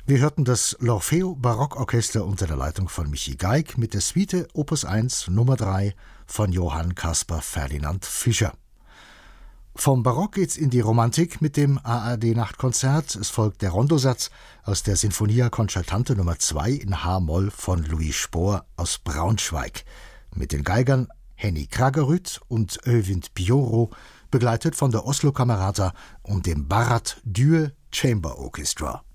Wir hörten das L'Orfeo Barockorchester unter der Leitung von Michi Geig mit der Suite Opus 1 Nummer 3 von Johann Caspar Ferdinand Fischer. Vom Barock geht's in die Romantik mit dem ARD-Nachtkonzert. Es folgt der Rondosatz aus der Sinfonia Concertante Nummer 2 in H-Moll von Louis Spohr aus Braunschweig. Mit den Geigern Henny Kragerüt und Övind Pioro, begleitet von der Oslo Camerata und dem Bharat Due Chamber Orchestra.